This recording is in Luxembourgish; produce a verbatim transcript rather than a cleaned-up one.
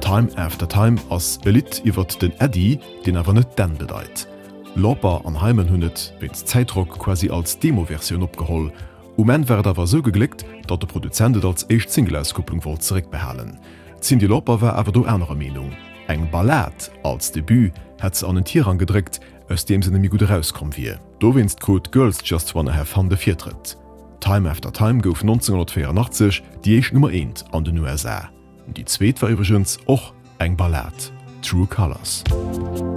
Time after Time ass Elit iwwer den Eddie, den awer net den bedeit. Lauper an Heimen hunnet wenn's Zeitrock quasi als Demoversion opgeholl. Moment wär awer so geglückt, dat der Produzentet als echt Singleauskupplung wollt zurückbehalen. Cindy Lauper war awer do ärnerer Meinung. Eng Ballett als Debüt hat ze an den Tier angedrückt, aus dem se mi gut rauskom wie. Do winst Code Girls Just Wanna Have Fun de Viertritt. Time after Time gouf neunzehnhundertvierundachtzig die eich Nummer eins an den U S A. Die zweet war iwwergens och eng Ballett. True Colors.